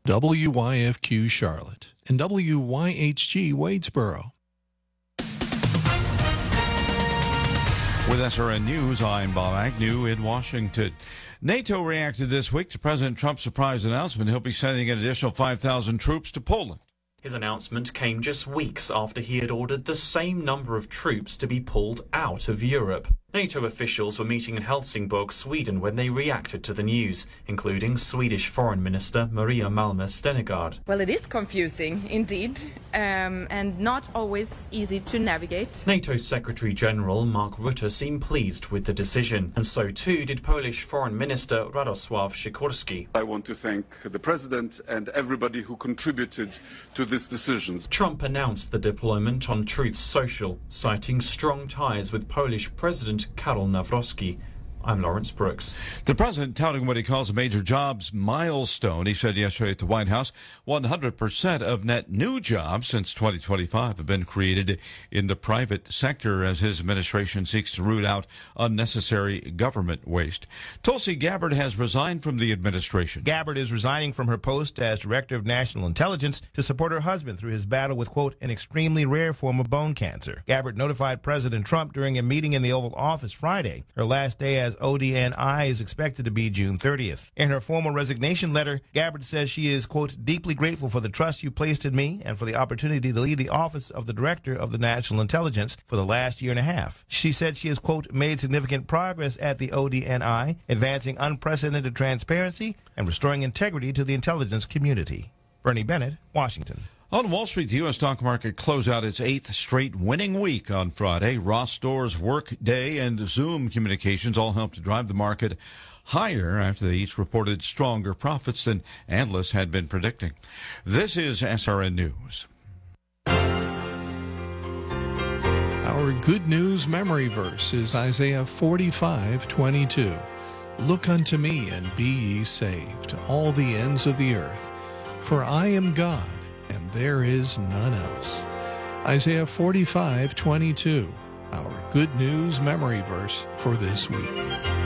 WYFQ Charlotte and WYHG Wadesboro. With SRN News, I'm Bob Agnew in Washington. NATO reacted this week to President Trump's surprise announcement he'll be sending an additional 5,000 troops to Poland. His announcement came just weeks after he had ordered the same number of troops to be pulled out of Europe. NATO officials were meeting in Helsingborg, Sweden, when they reacted to the news, including Swedish Foreign Minister Maria Malmö Stenergard. Well, it is confusing, indeed, and not always easy to navigate. NATO Secretary General Mark Rutte seemed pleased with the decision, and so too did Polish Foreign Minister Radosław Sikorski. I want to thank the President and everybody who contributed to this decision. Trump announced the deployment on Truth Social, citing strong ties with Polish President Karol Nawrocki. I'm Lawrence Brooks. The president touting what he calls a major jobs milestone. He said yesterday at the White House 100% of net new jobs since 2025 have been created in the private sector as his administration seeks to root out unnecessary government waste. Tulsi Gabbard has resigned from the administration. Gabbard is resigning from her post as Director of National Intelligence to support her husband through his battle with, quote, an extremely rare form of bone cancer. Gabbard notified President Trump during a meeting in the Oval Office Friday. Her last day as ODNI is expected to be June 30th. In her formal resignation letter, Gabbard says she is, quote, deeply grateful for the trust you placed in me and for the opportunity to lead the office of the Director of the National Intelligence for the last year and a half. She said she has, quote, made significant progress at the ODNI, advancing unprecedented transparency and restoring integrity to the intelligence community. Bernie Bennett, Washington. On Wall Street, the U.S. stock market closed out its 8th straight winning week on Friday. Ross Stores, Workday, and Zoom Communications all helped to drive the market higher after they each reported stronger profits than analysts had been predicting. This is SRN News. Our good news memory verse is Isaiah 45:22. Look unto me and be ye saved, all the ends of the earth. For I am God, and there is none else. Isaiah 45:22, our good news memory verse for this week.